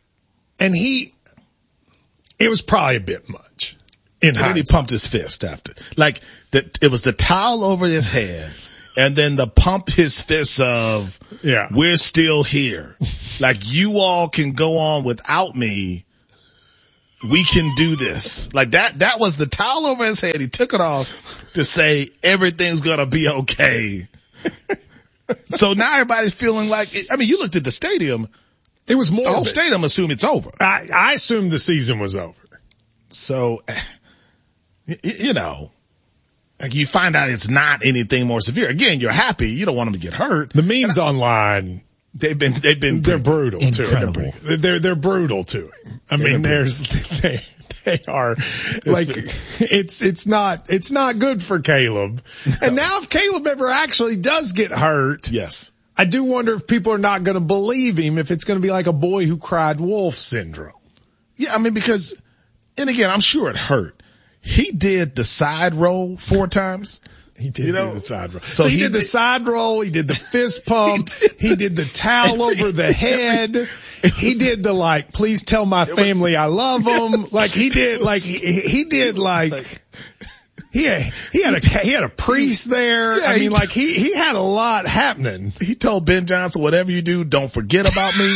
And he, it was probably a bit much. In and then he pumped his fist after. Like, the, it was the towel over his head, and then the pump his fist of, yeah, we're still here. Like, you all can go on without me. We can do this. Like, that, that was the towel over his head. He took it off to say everything's gonna be okay. So now everybody's feeling like, it, I mean, you looked at the stadium. It was more. The whole stadium assumed it's over. I, I assumed the season was over. So, you, you know, like you find out it's not anything more severe. Again, you're happy. You don't want him to get hurt. The memes I, online, they've been, they've been, they're brutal incredible. to him. They're, they're brutal to him. I they're mean, there's, they, they are like, it's, it's not, it's not good for Caleb. No. And now if Caleb ever actually does get hurt. Yes. I do wonder if people are not going to believe him, if it's going to be like a boy who cried wolf syndrome. Yeah. I mean, because, and again, I'm sure it hurt. He did the side roll four times. He did you know? do the side roll. So, so he, he did, did the side roll. He did the fist pump. he, did, he did the towel over the head. Was, he did the like, please tell my family was, I love them. Like he did, like he, he did like, he had, he had a, he had a priest there. Yeah, I mean, like he, he had a lot happening. He told Ben Johnson, whatever you do, don't forget about me.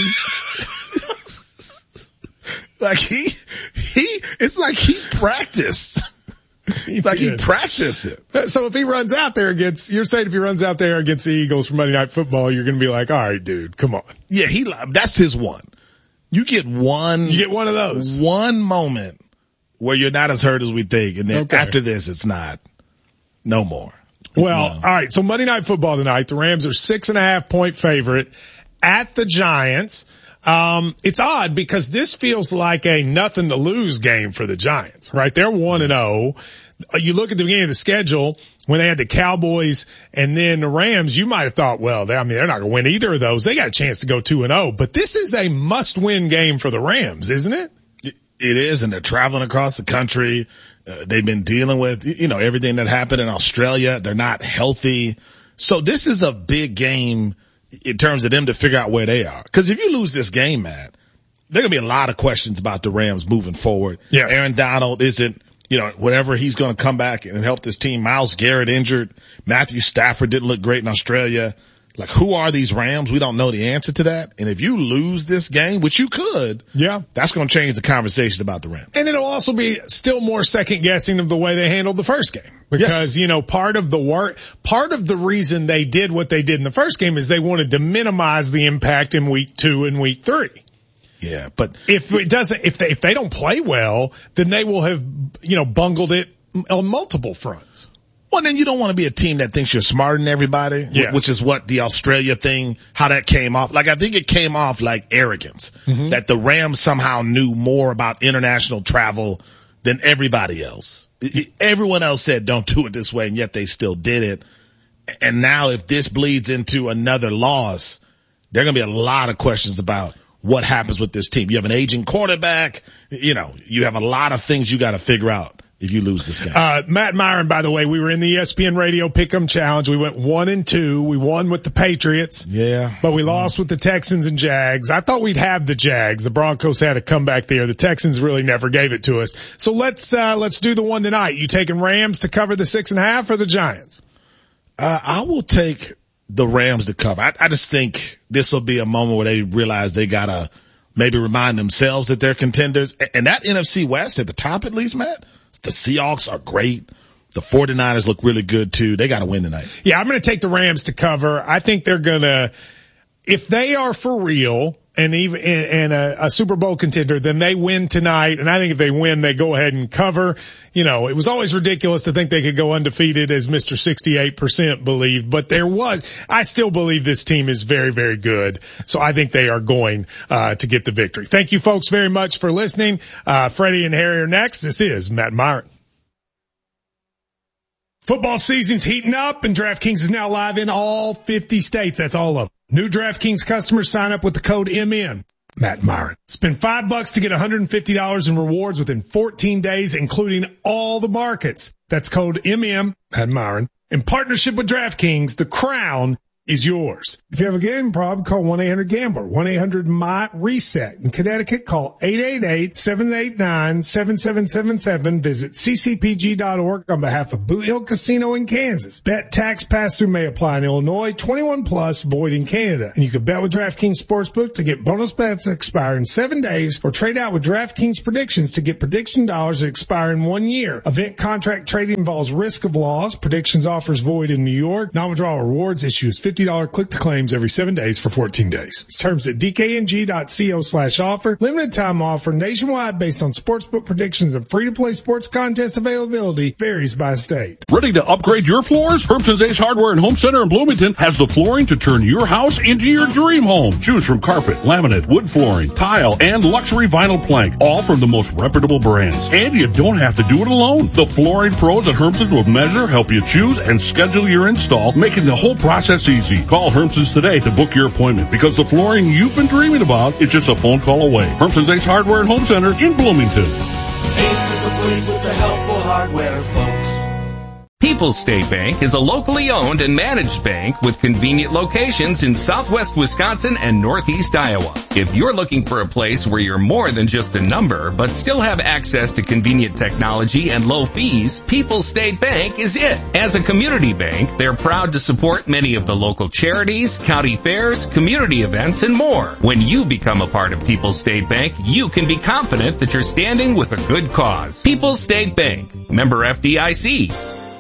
Like he, he, it's like he practiced. He like did. he practiced it. So if he runs out there against, you're saying if he runs out there against the Eagles for Monday Night Football, you're going to be like, all right, dude, come on. Yeah, he, that's his one. You get one. You get one of those. One moment where you're not as hurt as we think. And then okay. after this, it's not. No more. Well, no. all right. So Monday Night Football tonight, the Rams are six and a half point favorite at the Giants. Um, it's odd because this feels like a nothing to lose game for the Giants, right? They're one and oh. You look at the beginning of the schedule when they had the Cowboys and then the Rams, you might have thought, well, they, I mean, they're not going to win either of those. They got a chance to go two and oh, but this is a must win game for the Rams, isn't it? It is. And they're traveling across the country. Uh, they've been dealing with, you know, everything that happened in Australia. They're not healthy. So this is a big game in terms of them to figure out where they are. Cause if you lose this game, Matt, there are going to be a lot of questions about the Rams moving forward. Yes. Aaron Donald isn't, you know, whatever he's going to come back and help this team. Myles Garrett injured. Matthew Stafford didn't look great in Australia. Like, who are these Rams? We don't know the answer to that. And if you lose this game, which you could, yeah, that's going to change the conversation about the Rams. And it'll also be still more second guessing of the way they handled the first game. Because, yes. you know, part of the work, part of the reason they did what they did in the first game is they wanted to minimize the impact in week two and week three. Yeah, but if it doesn't, if they, if they don't play well, then they will have, you know, bungled it on multiple fronts. Well, then you don't want to be a team that thinks you're smarter than everybody, yes. which is what the Australia thing, how that came off. Like, I think it came off like arrogance, mm-hmm. that the Rams somehow knew more about international travel than everybody else. Everyone else said don't do it this way, and yet they still did it. And now if this bleeds into another loss, there are going to be a lot of questions about what happens with this team. You have an aging quarterback. You know, you have a lot of things you got to figure out if you lose this game. Uh, Matt Myron, by the way, we were in the E S P N Radio Pick'em Challenge. We went one and two. We won with the Patriots. Yeah. But we lost with the Texans and Jags. I thought we'd have the Jags. The Broncos had a comeback there. The Texans really never gave it to us. So let's, uh, let's do the one tonight. You taking Rams to cover the six and a half or the Giants? Uh, I will take the Rams to cover. I, I just think this will be a moment where they realize they gotta maybe remind themselves that they're contenders. And that N F C West at the top, at least, Matt, the Seahawks are great. The 49ers look really good too. They got to win tonight. Yeah, I'm going to take the Rams to cover. I think they're going to, if they are for real and even and a, a Super Bowl contender, then they win tonight. And I think if they win, they go ahead and cover. You know, it was always ridiculous to think they could go undefeated, as Mister sixty-eight percent believed, but there was, I still believe this team is very, very good. So I think they are going, uh, to get the victory. Thank you folks very much for listening. Uh, Freddie and Harry are next. This is Matt Myron. Football season's heating up and DraftKings is now live in all fifty states. That's all of them. New DraftKings customers sign up with the code M M. Matt Myron. Spend five bucks to get one hundred fifty dollars in rewards within fourteen days, including all the markets. That's code M M, Matt Myron. In partnership with DraftKings, the crown is yours. If you have a gambling problem, call one eight hundred gambler, one eight hundred M Y reset. In Connecticut, call eight eight eight, seven eight nine, seven seven seven seven. Visit c c p g dot org on behalf of Boot Hill Casino in Kansas. Bet tax pass-through may apply in Illinois, twenty-one plus, void in Canada. And you can bet with DraftKings Sportsbook to get bonus bets that expire in seven days or trade out with DraftKings predictions to get prediction dollars that expire in one year. Event contract trading involves risk of loss. Predictions offers void in New York. Non-withdrawal rewards issues fifty dollars click to claims every seven days for fourteen days. Terms at d k n g dot co slash offer. Limited time offer nationwide based on sportsbook predictions and free-to-play sports contest availability varies by state. Ready to upgrade your floors? Hermson's Ace Hardware and Home Center in Bloomington has the flooring to turn your house into your dream home. Choose from carpet, laminate, wood flooring, tile, and luxury vinyl plank, all from the most reputable brands. And you don't have to do it alone. The flooring pros at Hermson's will measure, help you choose, and schedule your install, making the whole process easy. Call Hermson's today to book your appointment because the flooring you've been dreaming about is just a phone call away. Hermson's Ace Hardware and Home Center in Bloomington. Ace is the place with the helpful hardware, folks. People's State Bank is a locally owned and managed bank with convenient locations in southwest Wisconsin and northeast Iowa. If you're looking for a place where you're more than just a number, but still have access to convenient technology and low fees, People's State Bank is it. As a community bank, they're proud to support many of the local charities, county fairs, community events, and more. When you become a part of People's State Bank, you can be confident that you're standing with a good cause. People's State Bank, member F D I C.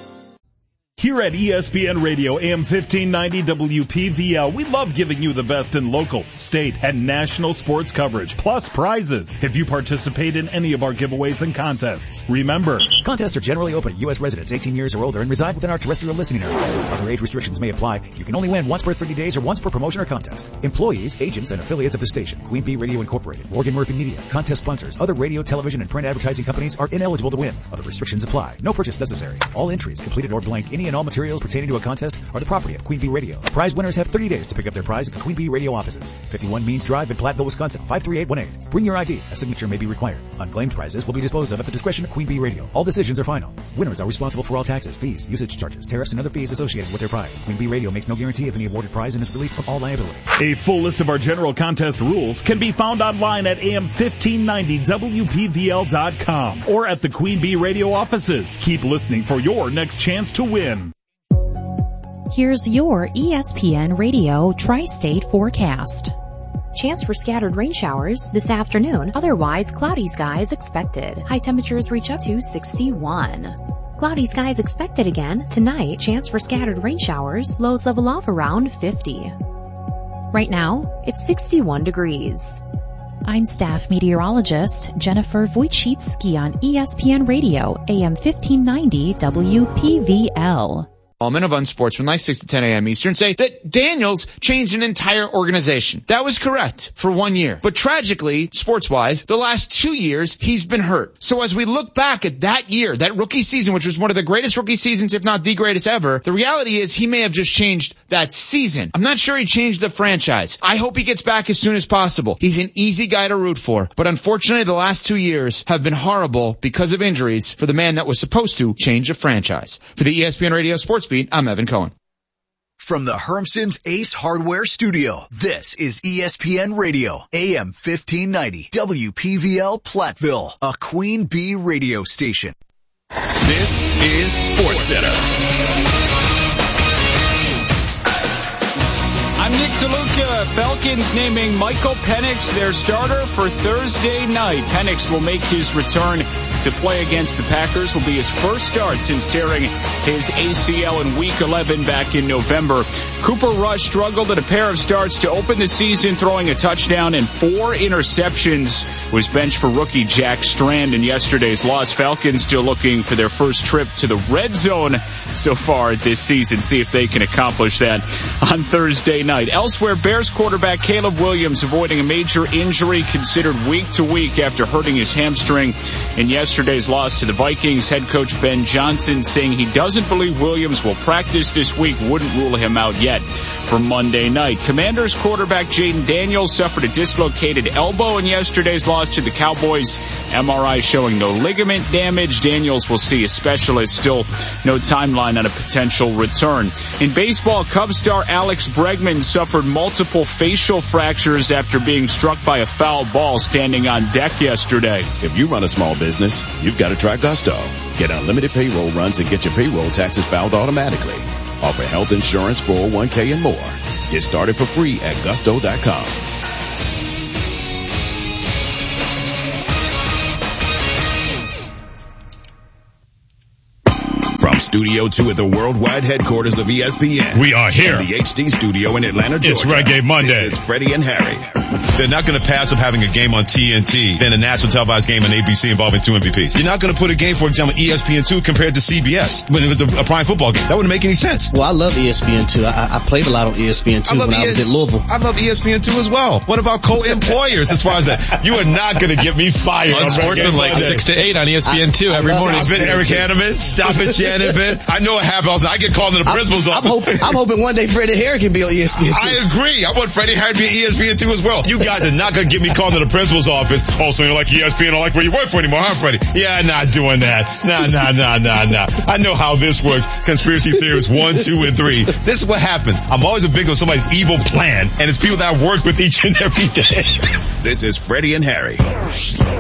Here at E S P N Radio, A M fifteen ninety W P V L, we love giving you the best in local, state, and national sports coverage, plus prizes if you participate in any of our giveaways and contests. Remember, contests are generally open to U S residents eighteen years or older and reside within our terrestrial listening area. Other age restrictions may apply. You can only win once per thirty days or once per promotion or contest. Employees, agents, and affiliates of the station, Queen Bee Radio Incorporated, Morgan Murphy Media, contest sponsors, other radio, television, and print advertising companies are ineligible to win. Other restrictions apply. No purchase necessary. All entries, completed or blank, any and all materials pertaining to a contest are the property of Queen Bee Radio. Prize winners have thirty days to pick up their prize at the Queen Bee Radio offices. fifty-one Means Drive in Platteville, Wisconsin, five three eight one eight. Bring your I D. A signature may be required. Unclaimed prizes will be disposed of at the discretion of Queen Bee Radio. All decisions are final. Winners are responsible for all taxes, fees, usage charges, tariffs, and other fees associated with their prize. Queen Bee Radio makes no guarantee of any awarded prize and is released from all liability. a full list of our general contest rules can be found online at A M fifteen ninety W P V L dot com or at the Queen Bee Radio offices. Keep listening for your next chance to win. Here's your E S P N Radio Tri-State forecast. Chance for scattered rain showers this afternoon. Otherwise, cloudy skies expected. High temperatures reach up to sixty-one. Cloudy skies expected again tonight. Chance for scattered rain showers. Lows level off around fifty. Right now, it's sixty-one degrees. I'm staff meteorologist Jennifer Wojcicki on E S P N Radio, A M fifteen ninety W P V L. Allman of Unsportsmanlike, six to ten a.m. Eastern, say that Daniels changed an entire organization. That was correct for one year. But tragically, sports-wise, the last two years, he's been hurt. So as we look back at that year, that rookie season, which was one of the greatest rookie seasons, if not the greatest ever, the reality is he may have just changed that season. I'm not sure he changed the franchise. I hope he gets back as soon as possible. He's an easy guy to root for. But unfortunately, the last two years have been horrible because of injuries for the man that was supposed to change the franchise. For the E S P N Radio Sports Beat, I'm Evan Cohen. From the Hermson's Ace Hardware Studio, this is E S P N Radio, A M fifteen ninety, W P V L Platteville, a Queen Bee radio station. This is Sports Center. I'm Nick DeLuca. Falcons naming Michael Penix their starter for Thursday night. Penix will make his return to play against the Packers. Will be his first start since tearing his A C L in Week eleven back in November. Cooper Rush struggled at a pair of starts to open the season, throwing a touchdown and four interceptions. Was benched for rookie Jack Strand in yesterday's loss. Falcons still looking for their first trip to the red zone so far this season. See if they can accomplish that on Thursday night. Elsewhere, Bears quarterback Caleb Williams avoiding a major injury, considered week to week after hurting his hamstring in yesterday's yesterday's loss to the Vikings. Head coach Ben Johnson saying he doesn't believe Williams will practice this week, wouldn't rule him out yet for Monday night. Commanders quarterback Jaden Daniels suffered a dislocated elbow in yesterday's loss to the Cowboys. M R I showing no ligament damage. Daniels will see a specialist. Still no timeline on a potential return. In baseball, Cubs star Alex Bregman suffered multiple facial fractures after being struck by a foul ball standing on deck yesterday. If you run a small business, you've got to try Gusto. Get unlimited payroll runs and get your payroll taxes filed automatically. Offer health insurance, four oh one k, and more. Get started for free at gusto dot com. From Studio two at the worldwide headquarters of E S P N. We are here. And the H D studio in Atlanta, Georgia. It's Reggae Monday. This is Freddie and Harry. They're not going to pass up having a game on T N T, then a national televised game on A B C involving two M V Ps. You're not going to put a game, for example, E S P N two compared to C B S when it was a prime football game. That wouldn't make any sense. Well, I love E S P N two. I, I played a lot on E S P N two when I was at Louisville. I love E S P N two as well. One of our co-employers as far as that. You are not going to get me fired. Unsportsmanlike six to eight on E S P N two every morning. I've been Eric Hanneman. Stop it, Shannon. I know what happens. I get called in the principal's I'm, office. I'm hoping, I'm hoping one day Freddie Harry can be on E S P N two. I agree. I want Freddie Harry to be on E S P N two as well. You guys are not going to get me called in the principal's office. Oh, so you don't like E S P N, I don't like where you work for anymore, huh, Freddie? Yeah, not doing that. Nah, nah, nah, nah, nah. I know how this works. Conspiracy theories one, two, and three. This is what happens. I'm always a victim of somebody's evil plan, and it's people that I work with each and every day. This is Freddie and Harry.